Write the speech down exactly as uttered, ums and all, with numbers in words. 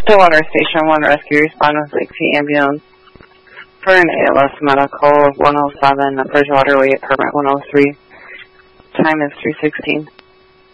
Stillwater Station one rescue respond with Lakeside Ambulance for an A L S medical one oh seven, Bridgewater Way, apartment one oh three. Time is three sixteen.